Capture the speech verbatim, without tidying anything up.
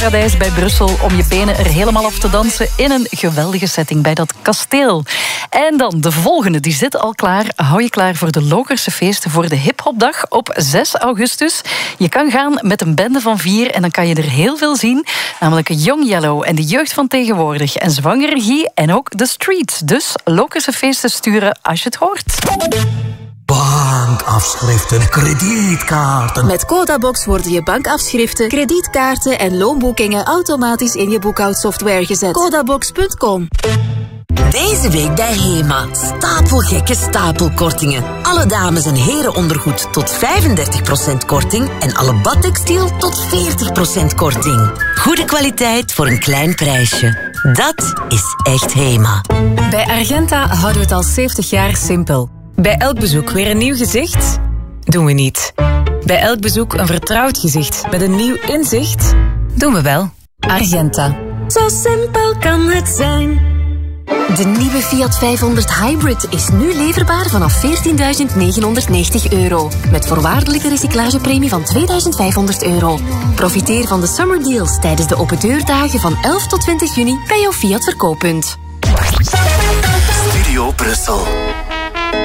Paradijs bij Brussel om je benen er helemaal af te dansen in een geweldige setting bij dat kasteel. En dan de volgende, die zit al klaar. Hou je klaar voor de Lokerse feesten voor de hiphopdag op zes augustus. Je kan gaan met een bende van vier en dan kan je er heel veel zien. Namelijk Young Yellow en de jeugd van tegenwoordig en Zwangeregie en ook de streets. Dus Lokerse feesten sturen als je het hoort. Bankafschriften, kredietkaarten. Met Codabox worden je bankafschriften, kredietkaarten en loonboekingen automatisch in je boekhoudsoftware gezet. Codabox punt com. Deze week bij HEMA. Stapelgekke stapelkortingen. Alle dames- en herenondergoed tot vijfendertig procent korting en alle badtextiel tot veertig procent korting. Goede kwaliteit voor een klein prijsje. Dat is echt HEMA. Bij Argenta houden we het al zeventig jaar simpel. Bij elk bezoek weer een nieuw gezicht? Doen we niet. Bij elk bezoek een vertrouwd gezicht met een nieuw inzicht? Doen we wel. Argenta. Zo simpel kan het zijn. De nieuwe Fiat vijfhonderd Hybrid is nu leverbaar vanaf veertienduizend negenhonderdnegentig euro. Met voorwaardelijke recyclagepremie van tweeduizend vijfhonderd euro. Profiteer van de summer deals tijdens de open deurdagen van elf tot twintig juni bij jouw Fiat verkooppunt. Studio Brussel.